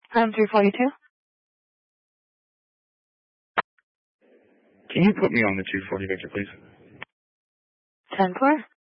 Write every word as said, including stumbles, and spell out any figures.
I'm three forty-two. Can you put me on the two forty Victor, please? ten four.